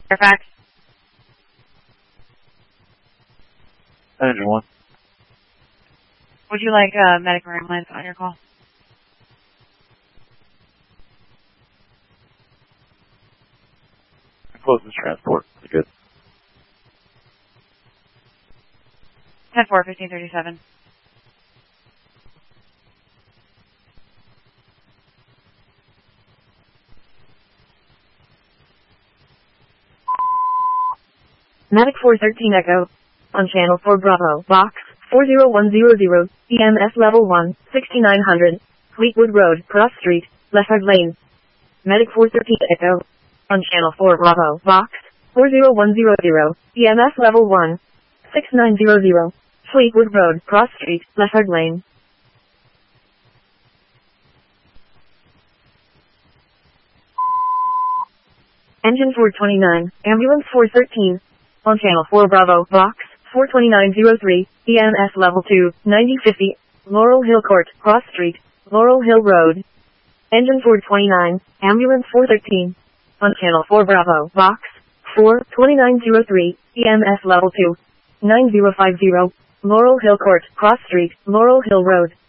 Fairfax. Engine 1. Would you like medic or ambulance on your call? Closest transport. Good. 10-4, 1537. Mavic 413 Echo. On channel 4 Bravo, box 40100, EMS level 1, 6900, Fleetwood Road, Cross Street, Lefford Lane. Medic 413 Echo. On channel 4 Bravo, box 40100, EMS level 1, 6900, Fleetwood Road, Cross Street, Lefford Lane. Engine 429, Ambulance 413. On channel 4 Bravo, box 42903, EMS level 2, 9050, Laurel Hill Court, Cross Street, Laurel Hill Road. Engine 429, Ambulance 413. On channel 4 Bravo, box 42903, EMS level 2, 9050, Laurel Hill Court, Cross Street, Laurel Hill Road.